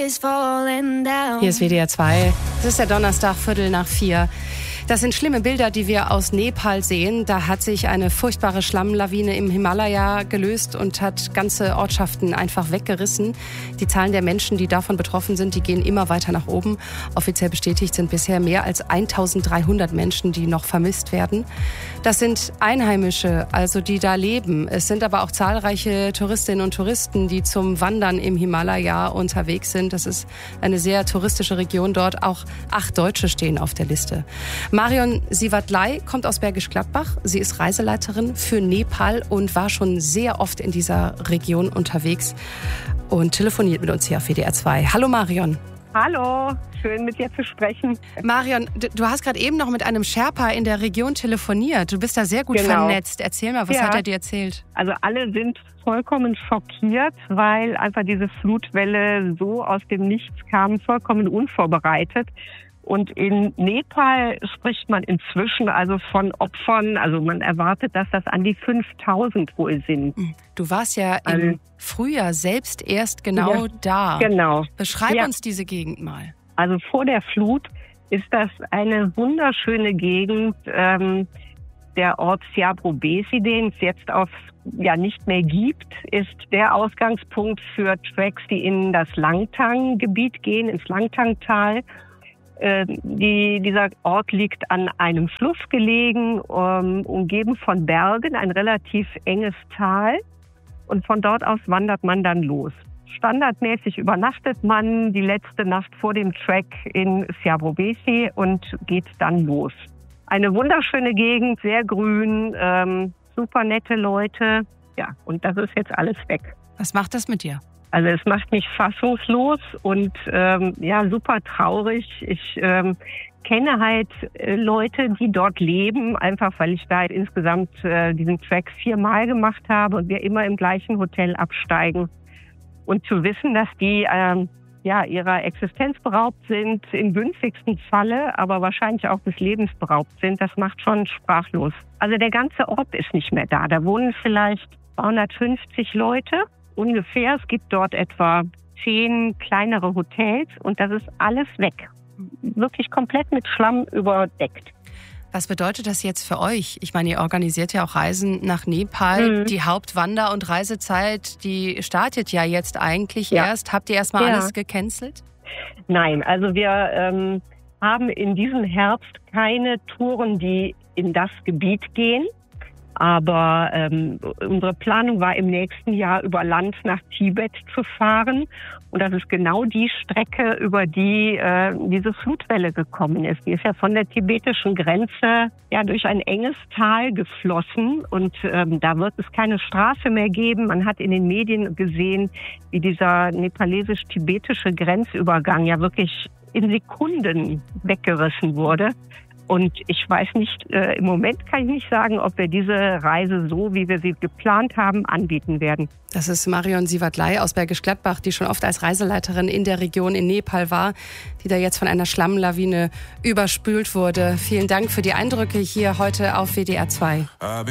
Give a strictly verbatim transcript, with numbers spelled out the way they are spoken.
Hier ist W D R zwei. Es ist der Donnerstag, Viertel nach vier. Das sind schlimme Bilder, die wir aus Nepal sehen. Da hat sich eine furchtbare Schlammlawine im Himalaya gelöst und hat ganze Ortschaften einfach weggerissen. Die Zahlen der Menschen, die davon betroffen sind, die gehen immer weiter nach oben. Offiziell bestätigt sind bisher mehr als eintausenddreihundert Menschen, die noch vermisst werden. Das sind Einheimische, also die da leben. Es sind aber auch zahlreiche Touristinnen und Touristen, die zum Wandern im Himalaya unterwegs sind. Das ist eine sehr touristische Region dort. Auch acht Deutsche stehen auf der Liste. Marion Sivatlai kommt aus Bergisch Gladbach. Sie ist Reiseleiterin für Nepal und war schon sehr oft in dieser Region unterwegs und telefoniert mit uns hier auf W D R zwei. Hallo Marion. Hallo, schön mit dir zu sprechen. Marion, du hast gerade eben noch mit einem Sherpa in der Region telefoniert. Du bist da sehr gut genau. vernetzt. Erzähl mal, was ja. hat er dir erzählt? Also alle sind vollkommen schockiert, weil einfach diese Flutwelle so aus dem Nichts kam, vollkommen unvorbereitet. Und in Nepal spricht man inzwischen also von Opfern, also man erwartet, dass das an die fünftausend wohl sind. Du warst ja im also, Frühjahr selbst erst genau ja, da. Genau. Beschreib ja. uns diese Gegend mal. Also vor der Flut ist das eine wunderschöne Gegend. Ähm, der Ort Siabro Besi, den es jetzt auf ja nicht mehr gibt, ist der Ausgangspunkt für Tracks, die in das Langtang-Gebiet gehen, ins Langtang-Tal. Die, dieser Ort liegt an einem Fluss gelegen, um, umgeben von Bergen, ein relativ enges Tal. Und von dort aus wandert man dann los. Standardmäßig übernachtet man die letzte Nacht vor dem Trek in Siabro Besi und geht dann los. Eine wunderschöne Gegend, sehr grün, ähm, super nette Leute. Ja, und das ist jetzt alles weg. Was macht das mit dir? Also es macht mich fassungslos und ähm, ja super traurig. Ich ähm, kenne halt äh, Leute, die dort leben, einfach weil ich da insgesamt äh, diesen Track viermal gemacht habe und wir immer im gleichen Hotel absteigen. Und zu wissen, dass die ähm, ja ihrer Existenz beraubt sind, im günstigsten Falle, aber wahrscheinlich auch des Lebens beraubt sind, das macht schon sprachlos. Also der ganze Ort ist nicht mehr da. Da wohnen vielleicht zweihundertfünfzig Leute. Ungefähr. Es gibt dort etwa zehn kleinere Hotels und das ist alles weg. Wirklich komplett mit Schlamm überdeckt. Was bedeutet das jetzt für euch? Ich meine, ihr organisiert ja auch Reisen nach Nepal. Mhm. Die Hauptwander- und Reisezeit, die startet ja jetzt eigentlich ja. erst. Habt ihr erstmal ja. alles gecancelt? Nein, also wir ähm, haben in diesem Herbst keine Touren, die in das Gebiet gehen. Aber ähm, unsere Planung war im nächsten Jahr über Land nach Tibet zu fahren. Und das ist genau die Strecke, über die äh, diese Flutwelle gekommen ist. Die ist ja von der tibetischen Grenze ja durch ein enges Tal geflossen. Und ähm, da wird es keine Straße mehr geben. Man hat in den Medien gesehen, wie dieser nepalesisch-tibetische Grenzübergang ja wirklich in Sekunden weggerissen wurde. Und ich weiß nicht, äh, im Moment kann ich nicht sagen, ob wir diese Reise so, wie wir sie geplant haben, anbieten werden. Das ist Marion Sivatlai aus Bergisch Gladbach, die schon oft als Reiseleiterin in der Region in Nepal war, die da jetzt von einer Schlammlawine überspült wurde. Vielen Dank für die Eindrücke hier heute auf W D R zwei.